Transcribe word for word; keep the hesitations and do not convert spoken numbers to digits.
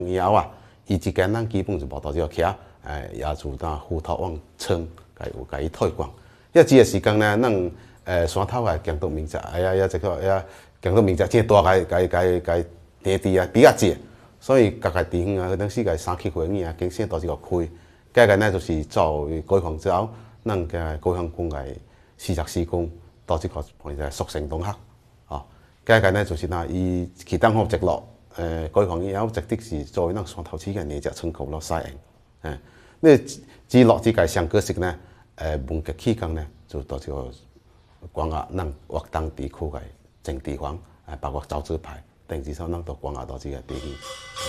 以后啊，伊之间咱基本就无多少徛，诶，也就当虎头往村，甲有甲伊推广。遐这个时间呢，咱诶山头诶建筑面积，哎呀呀，这个哎呀建筑面积真大，甲甲甲甲地地啊比较济，所以各个地方啊，等四个三期会议啊，经先都是个开。加个呢就是做改良之后，咱个高雄县个四十四公到这个碰个速成中学，哦，加个呢就是呐，伊其他好直落。 誒改行以後，直的是作為咱山頭市嘅呢只村口咯，使用。誒，呢之落之界上個式呢，誒文革期間呢，就到這個廣亞咱活動地區嘅正地方，誒包括造紙牌，等至少咱到廣亞到這個地方。